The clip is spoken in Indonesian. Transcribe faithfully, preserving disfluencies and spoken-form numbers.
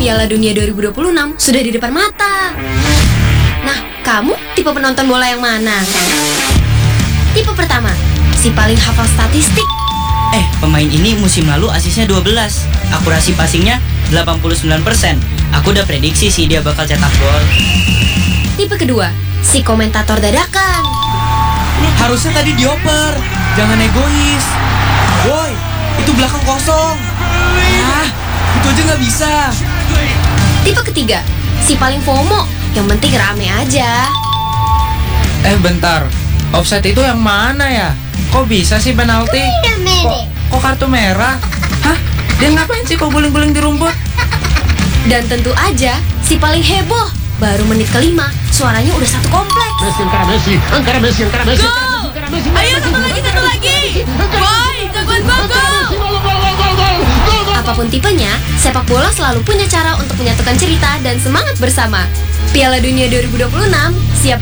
Piala Dunia dua ribu dua puluh enam sudah di depan mata. Nah, kamu tipe penonton bola yang mana? Tipe pertama, si paling hafal statistik. Eh, pemain ini musim lalu asisnya dua belas. Akurasi passingnya delapan puluh sembilan persen. Aku udah prediksi sih dia bakal cetak gol. Tipe kedua, si komentator dadakan. Harusnya tadi dioper. Jangan egois. Woi, itu belakang kosong. Ah, itu aja nggak bisa. Tipe ketiga, si paling FOMO. Yang penting rame aja. Eh bentar, offside itu yang mana ya? Kok bisa sih penalti? Kok, kok kartu merah? Hah? Dia ngapain sih kok guling-guling di rumput? Dan tentu aja, si paling heboh. Baru menit kelima, suaranya udah satu kompleks. Messi, encara Messi, encara Messi, encara Messi. Go! Ayo satu lagi, satu lagi. Boy, jagoan gua, go! Apapun tipenya, sepak bola selalu punya cara untuk menyatukan cerita dan semangat bersama. Piala Dunia dua ribu dua puluh enam, siap